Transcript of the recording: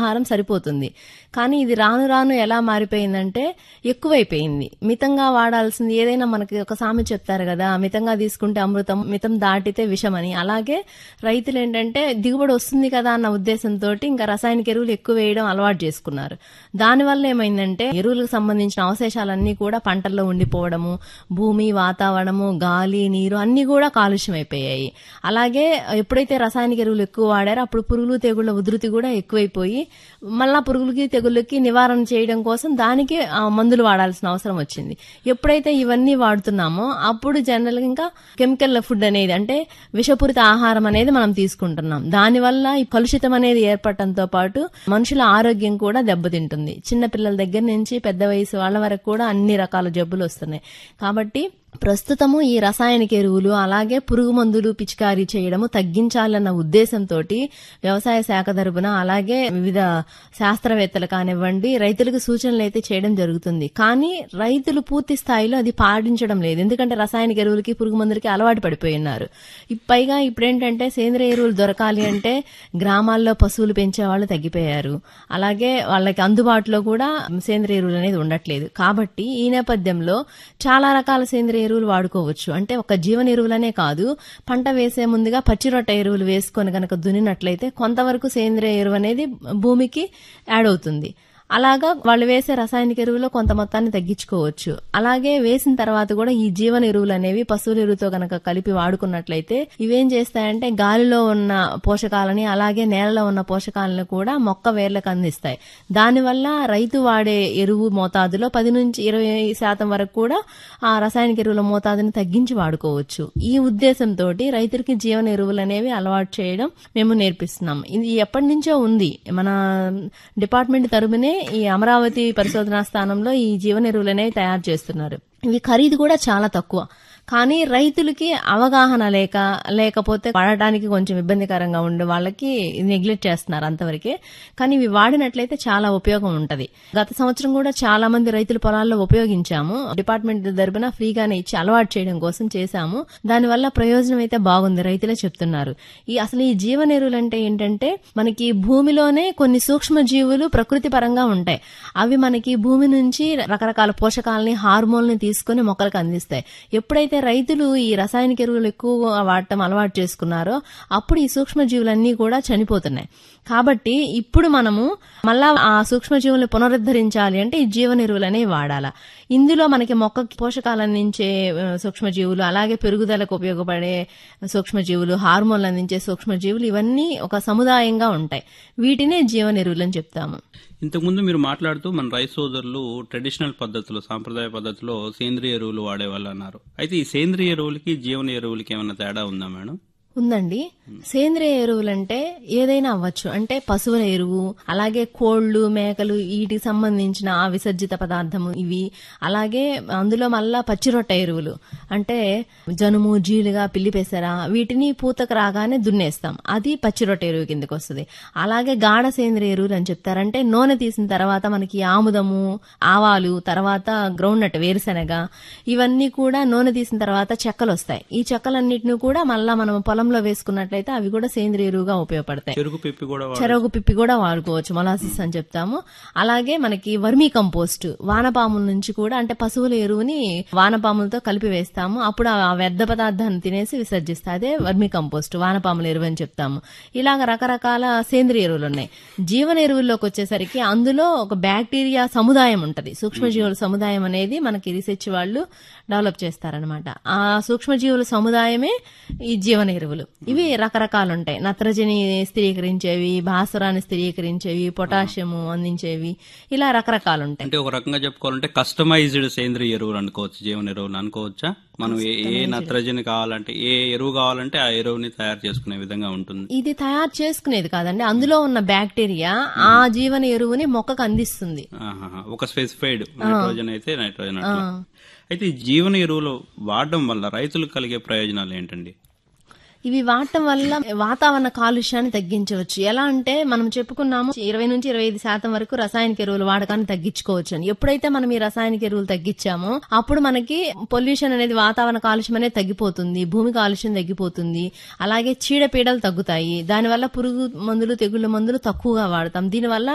ఆహారం సరిపోతుంది. కానీ ఇది రాను రాను ఎలా మారిపోయిందంటే ఎక్కువైపోయింది. మితంగా వాడాల్సింది ఏదైనా మనకి ఒక సామెత చెప్తారు కదా, మితంగా తీసుకుంటే అమృతం, మితం దాటితే విషమని. అలాగే రైతులు ఏంటంటే దిగుబడి వస్తుంది కదా అన్న ఉద్దేశంతో ఇంకా రసాయనిక ఎరువులు ఎక్కువ వేయడం అలవాటు చేసుకున్నారు. దానివల్ల ఏమైందంటే ఎరువులకు సంబంధించిన అవశేషాలన్నీ కూడా పంటల్లో ఉండిపోవడము, భూమి, వాతావరణము, గాలి, నీరు అన్ని కూడా కాలుష్యం అయిపోయాయి. అలాగే ఎప్పుడైతే రసాయనిక ఎరువులు ఎక్కువ వాడారో అప్పుడు పురుగులు తెగుళ్ల ఉధృతి కూడా ఎక్కువైపోయి మళ్ళా పురుగులకి తెగుళ్ళకి నివారణ చేయడం కోసం దానికి మందులు వాడాల్సిన అవసరం వచ్చింది. ఎప్పుడైతే ఇవన్నీ వాడుతున్నామో అప్పుడు జనరల్ గా ఇంకా కెమికల్ ఫుడ్ అనేది అంటే విషపూరిత ఆహారం అనేది మనం తీసుకుంటున్నాం. దానివల్ల ఈ కలుషితం అనేది ఏర్పడటంతో పాటు మనుషుల ఆరోగ్యం కూడా దెబ్బతింటుంది. చిన్న పిల్లల దగ్గర నుంచి పెద్ద వయసు వాళ్ళ వరకు కూడా అన్ని రకాల జబ్బులు వస్తున్నాయి. కాబట్టి ప్రస్తుతము ఈ రసాయనిక ఎరువులు అలాగే పురుగు మందులు పిచికారీ చేయడము తగ్గించాలన్న ఉద్దేశంతో వ్యవసాయ శాఖ తరపున అలాగే వివిధ శాస్త్రవేత్తలు కానివ్వండి రైతులకు సూచనలు అయితే చేయడం జరుగుతుంది. కానీ రైతులు పూర్తి స్థాయిలో అది పాటించడం లేదు. ఎందుకంటే రసాయనిక ఎరువులకి పురుగు మందులకి అలవాటు పడిపోయి ఉన్నారు. పైగా ఇప్పుడేంటంటే సేంద్రియ ఎరువులు దొరకాలి అంటే గ్రామాల్లో పశువులు పెంచే వాళ్ళు తగ్గిపోయారు. అలాగే వాళ్ళకి అందుబాటులో కూడా సేంద్రియ ఎరువులు అనేది ఉండట్లేదు. కాబట్టి ఈ నేపథ్యంలో చాలా రకాల సేంద్రియ ఎరువులు వాడుకోవచ్చు. అంటే ఒక జీవన ఎరువులనే కాదు, పంట వేసే ముందుగా పచ్చిరొట్ట ఎరువులు వేసుకొని గనక దున్నినట్లయితే కొంతవరకు సేంద్రియ ఎరువు అనేది భూమికి యాడ్ అవుతుంది. అలాగా వాళ్ళు వేసే రసాయనిక ఎరువులో కొంత మొత్తాన్ని తగ్గించుకోవచ్చు. అలాగే వేసిన తర్వాత కూడా ఈ జీవన ఎరువులు అనేవి పశువుల ఎరువుతో గనక కలిపి వాడుకున్నట్లయితే ఇవేం చేస్తాయంటే గాలిలో ఉన్న పోషకాలని అలాగే నేలలో ఉన్న పోషకాలను కూడా మొక్క వేర్లకు అందిస్తాయి. దానివల్ల రైతు వాడే ఎరువు మోతాదులో 10 నుంచి 20% వరకు కూడా ఆ రసాయనిక ఎరువుల మోతాదుని తగ్గించి వాడుకోవచ్చు. ఈ ఉద్దేశంతో రైతులకి జీవన ఎరువులు అనేవి అలవాటు చేయడం మేము నేర్పిస్తున్నాం. ఇది ఎప్పటి నుంచో ఉంది. మన డిపార్ట్మెంట్ తరపునే ఈ అమరావతి పరిశోధనా స్థానంలో ఈ జీవన ఎరువులు అనేవి తయారు చేస్తున్నారు. ఇవి ఖరీదు కూడా చాలా తక్కువ. కానీ రైతులకి అవగాహన లేకపోతే వాడటానికి కొంచెం ఇబ్బందికరంగా ఉండే వాళ్ళకి నెగ్లెక్ట్ చేస్తున్నారు అంతవరకే. కానీ ఇవి వాడినట్లయితే చాలా ఉపయోగం ఉంటది. గత సంవత్సరం కూడా చాలా మంది రైతుల పొలాల్లో ఉపయోగించాము. డిపార్ట్మెంట్ తరపున ఫ్రీగానే ఇచ్చి అలవాటు చేయడం కోసం చేశాము. దానివల్ల ప్రయోజనం అయితే బాగుంది, రైతులే చెప్తున్నారు. అసలు ఈ జీవన ఎరువులు అంటే ఏంటంటే మనకి భూమిలోనే కొన్ని సూక్ష్మ జీవులు ప్రకృతి పరంగా ఉంటాయి. అవి మనకి భూమి నుంచి రకరకాల పోషకాలని హార్మోన్లని తీసుకుని మొక్కలకు అందిస్తాయి. ఎప్పుడైతే రైతులు ఈ రసాయనిక ఎరువులు ఎక్కువగా వాడటం అలవాటు చేసుకున్నారో అప్పుడు ఈ సూక్ష్మజీవులన్నీ కూడా చనిపోతున్నాయి. కాబట్టి ఇప్పుడు మనము మళ్ళా ఆ సూక్ష్మజీవులను పునరుద్ధరించాలి అంటే ఈ జీవన ఎరువులనే వాడాలా. ఇందులో మనకి మొక్కకి పోషకాలు అందించే సూక్ష్మజీవులు అలాగే పెరుగుదలకు ఉపయోగపడే సూక్ష్మజీవులు, హార్మోన్లు అందించే సూక్ష్మజీవులు ఇవన్నీ ఒక సముదాయంగా ఉంటాయి. వీటినే జీవన ఎరువులు అని చెప్తాము. ఇంతకుముందు మీరు మాట్లాడుతూ మన రైతు సోదరులు ట్రెడిషనల్ పద్ధతిలో, సాంప్రదాయ పద్ధతిలో సేంద్రియ ఎరువులు వాడేవాళ్ళు అన్నారు. అయితే ఈ సేంద్రియ ఎరువులకి జీవన ఎరువులకి ఏమైనా తేడా ఉందా మేడం? ఉందండి. సేంద్రియ ఎరువులంటే ఏదైనా అవ్వచ్చు. అంటే పశువుల ఎరువు అలాగే కోళ్లు, మేకలు వీటికి సంబంధించిన ఆ విసర్జిత పదార్థము ఇవి. అలాగే అందులో మళ్ళా పచ్చిరొట్ట ఎరువులు అంటే జనుము, జీలుగా, పిల్లి పెసర వీటిని పూతకు రాగానే దున్నేస్తాం. అది పచ్చిరొట్ట ఎరువు కిందకి వస్తుంది. అలాగే గాఢ సేంద్రియ ఎరువులు అని చెప్తారంటే నూనె తీసిన తర్వాత మనకి ఆముదము, ఆవాలు, తర్వాత గ్రౌండ్ నట్ వేరుశెనగ ఇవన్నీ కూడా నూనె తీసిన తర్వాత చెక్కలు వస్తాయి. ఈ చెక్కలన్నిటిని కూడా మళ్ళా మనం పొలంలో వేసుకున్నట్లయితే అవి కూడా సేంద్రియ ఎరువుగా ఉపయోగపడతాయి. చెరుకు పిప్పి కూడా వాడుకోవచ్చు, మొలాసిస్ అని చెప్తాము. అలాగే మనకి వర్మీ కంపోస్ట్ వానపాముల నుంచి కూడా అంటే పశువుల ఎరువుని వానపాములతో కలిపి వేస్తాము. అప్పుడు ఆ వ్యర్థ పదార్థాన్ని తినేసి విసర్జిస్తాయి. అదే వర్మీ కంపోస్ట్, వానపాముల ఎరువు అని చెప్తాము. ఇలాగ రకరకాల సేంద్రియ ఎరువులు ఉన్నాయి. జీవన ఎరువుల్లోకి వచ్చేసరికి అందులో ఒక బ్యాక్టీరియా సముదాయం ఉంటది. సూక్ష్మజీవుల సముదాయం అనేది మనకి రీసెర్చ్ వాళ్ళు డెవలప్ చేస్తారనమాట. ఆ సూక్ష్మజీవుల సముదాయమే ఈ జీవన ఎరువులు. ఇవి రకరకాలు ఉంటాయి. నత్రజని స్థిరీకరించేవి, భాస్వరాన్ని స్థిరీకరించేవి, పొటాషియము అందించేవి, ఇలా రకరకాలు ఉంటాయి. అంటే ఒక రకంగా చెప్పుకోవాలంటే కస్టమైజ్డ్ సేంద్రియ ఎరువులు అనుకోవచ్చు, జీవన ఎరువులు అనుకోవచ్చా? మనం ఏ నత్రజని కావాలంటే, ఏ ఎరువు కావాలంటే ఆ ఎరువుని తయారు చేసుకునే విధంగా ఉంటుంది. ఇది తయారు చేసుకునేది కాదండి, అందులో ఉన్న బ్యాక్టీరియా ఆ జీవన ఎరువుని మొక్కకు అందిస్తుంది. ఒక స్పెసిఫైడ్ నైట్రోజన్ అయితే నైట్రోజన్ అట్లా. అయితే ఈ జీవన ఎరువులు వాడడం వల్ల రైతులకు కలిగే ప్రయోజనాలు ఏంటండి? ఇవి వాడటం వల్ల వాతావరణ కాలుష్యాన్ని తగ్గించవచ్చు. ఎలా అంటే మనం చెప్పుకున్నాము 20 నుంచి 25% వరకు రసాయనిక ఎరువుల వాడకాన్ని తగ్గించుకోవచ్చు అని. ఎప్పుడైతే మనం ఈ రసాయనిక ఎరువులు తగ్గించామో అప్పుడు మనకి పొల్యూషన్ అనేది, వాతావరణ కాలుష్యం అనేది తగ్గిపోతుంది, భూమి కాలుష్యం తగ్గిపోతుంది, అలాగే చీడపీడలు తగ్గుతాయి. దానివల్ల పురుగు మందులు, తెగుళ్ల మందులు తక్కువగా వాడతాం. దీనివల్ల